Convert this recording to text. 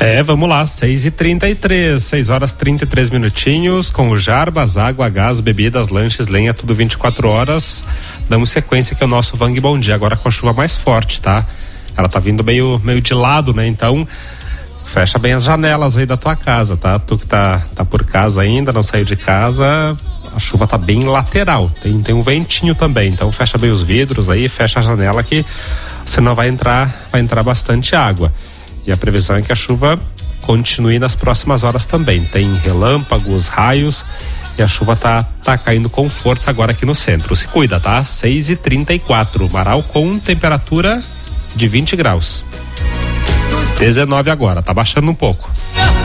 Vamos lá, 6h33, 6 horas 33 minutinhos, com o Jarbas, água, gás, bebidas, lanches, lenha, tudo 24 horas. Damos sequência aqui ao nosso Vang Bom Dia, agora com a chuva mais forte, tá? Ela tá vindo meio de lado, né? Então, fecha bem as janelas aí da tua casa, tá? Tu que tá por casa ainda, não saiu de casa, a chuva tá bem lateral, tem um ventinho também, então fecha bem os vidros aí, fecha a janela que senão vai entrar bastante água. E a previsão é que a chuva continue nas próximas horas também. Tem relâmpagos, raios e a chuva tá caindo com força agora aqui no centro. Se cuida, tá? 6h34, Marau com temperatura de 20 graus. 19 agora, tá baixando um pouco.